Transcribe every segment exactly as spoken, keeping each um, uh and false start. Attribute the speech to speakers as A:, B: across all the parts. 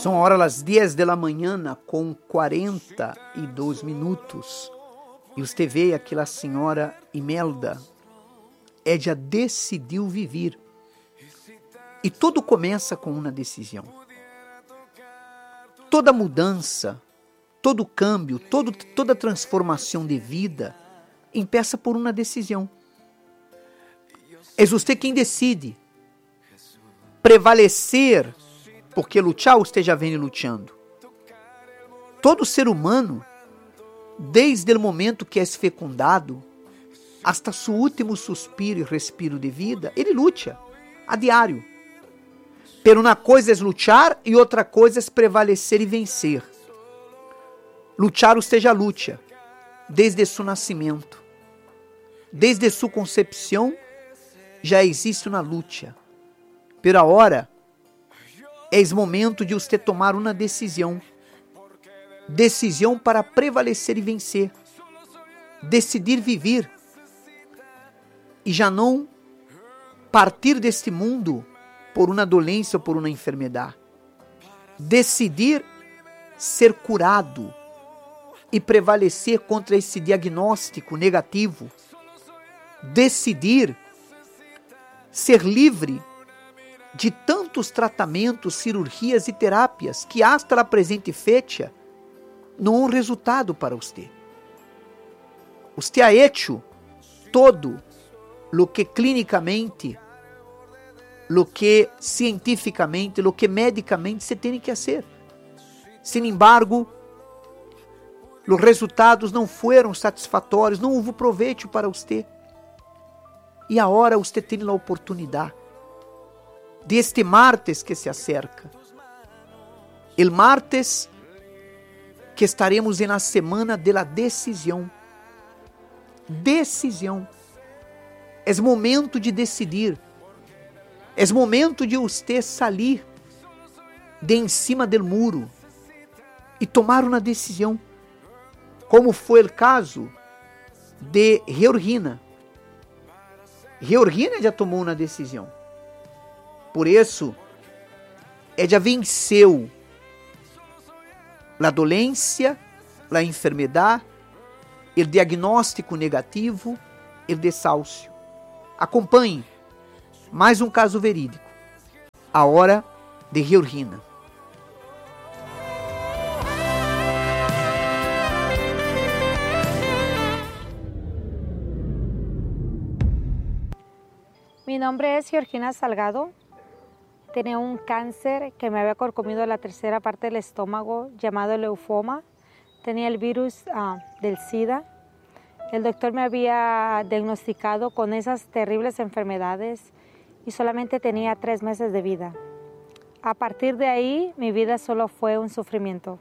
A: São agora as dez da manhã com quarenta e dois minutos. E você vê aquela senhora Imelda. Ela decidiu viver. E tudo começa com uma decisão. Toda mudança, todo câmbio, todo, toda transformação de vida empieza por uma decisão. É você quem decide prevalecer, porque lutar você já vem lutando. Todo ser humano, desde o momento que é fecundado, hasta seu último suspiro e respiro de vida, ele luta a diário. Pero uma coisa é lutar e outra coisa é prevalecer e vencer. Lutar você já luta, desde seu nascimento. Desde sua concepção, já existe uma luta. Pero agora, é o momento de você tomar uma decisão. Decisão para prevalecer e vencer. Decidir viver. E já não partir deste mundo por uma doença ou por uma enfermidade. Decidir ser curado e prevalecer contra esse diagnóstico negativo. Decidir ser livre de tantos tratamentos, cirurgias e terapias que hasta a presente fecha não há resultado para você. Você ha hecho todo lo que clinicamente, lo que cientificamente, lo que medicamente se tem que fazer. Sin embargo, os resultados não foram satisfatórios, não houve proveito para você. E agora você tem a oportunidade de este martes que se acerca. El martes que estaremos na semana de la decisão. Decisão. É momento de decidir. É momento de você sair de em cima do muro e tomar uma decisão. Como foi o caso de Georgina. Georgina já tomou uma decisão. Por isso, ela venceu a doença, a enfermidade, o diagnóstico negativo, o desáucio. Acompanhe mais um caso verídico. A hora de Georgina.
B: Mi nombre es Georgina Salgado. Tenía un cáncer que me había carcomido la tercera parte del estómago llamado linfoma. Tenía el virus uh, del SIDA. El doctor me había diagnosticado con esas terribles enfermedades y solamente tenía tres meses de vida. A partir de ahí, mi vida solo fue un sufrimiento.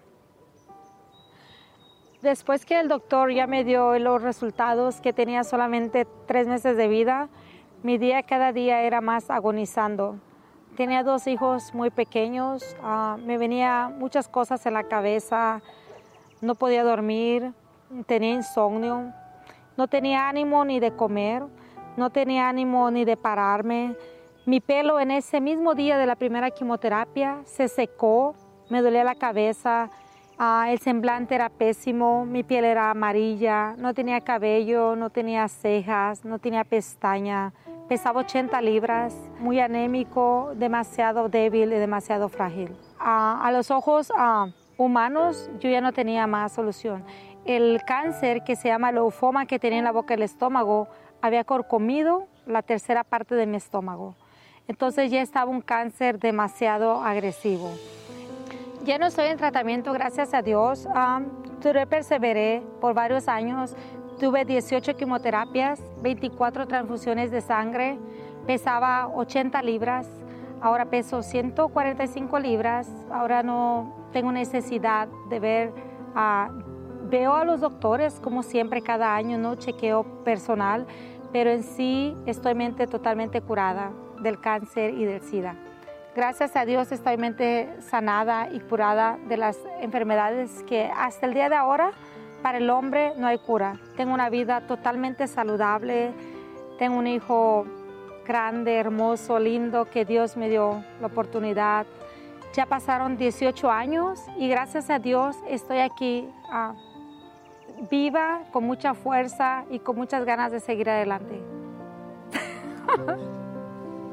B: Después que el doctor ya me dio los resultados que tenía solamente tres meses de vida, mi día cada día era más agonizando. Tenía dos hijos muy pequeños, uh, me venía muchas cosas en la cabeza, no podía dormir, tenía insomnio, no tenía ánimo ni de comer, no tenía ánimo ni de pararme. Mi pelo en ese mismo día de la primera quimioterapia se secó, me dolía la cabeza, uh, el semblante era pésimo, mi piel era amarilla, no tenía cabello, no tenía cejas, no tenía pestaña. Pesaba ochenta libras, muy anémico, demasiado débil y demasiado frágil. Uh, a los ojos uh, humanos yo ya no tenía más solución. El cáncer que se llama linfoma que tenía en la boca del estómago había carcomido la tercera parte de mi estómago. Entonces ya estaba un cáncer demasiado agresivo. Ya no estoy en tratamiento, gracias a Dios. Um, duré, perseveré por varios años. Tuve dieciocho quimioterapias, veinticuatro transfusiones de sangre, pesaba ochenta libras, ahora peso ciento cuarenta y cinco libras, ahora no tengo necesidad de ver, uh, veo a los doctores como siempre cada año, no chequeo personal, pero en sí estoy mente totalmente curada del cáncer y del SIDA. Gracias a Dios estoy mente sanada y curada de las enfermedades que hasta el día de ahora para el hombre no hay cura. Tengo una vida totalmente saludable, tengo un hijo grande, hermoso, lindo, que Dios me dio la oportunidad Ya pasaron dieciocho años y gracias a Dios estoy aquí uh, viva, con mucha fuerza y con muchas ganas de seguir adelante.